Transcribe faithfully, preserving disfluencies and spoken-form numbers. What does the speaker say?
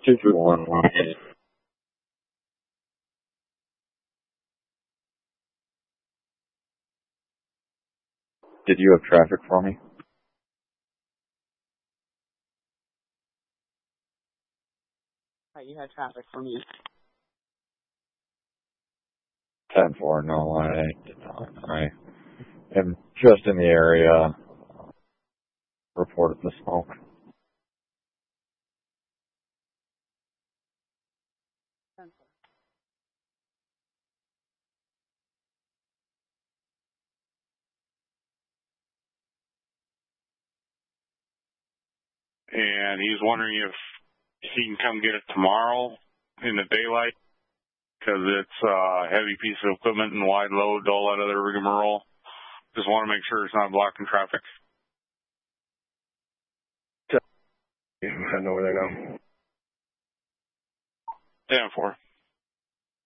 two two one one. Did you have traffic for me? Right, you had traffic for me. ten four, no, I did not. I am just in the area. Reported the smoke. And he's wondering if he can come get it tomorrow in the daylight because it's a heavy piece of equipment and wide load, all that other rigmarole. Just want to make sure it's not blocking traffic. Yeah, I'm heading over there now. ten four.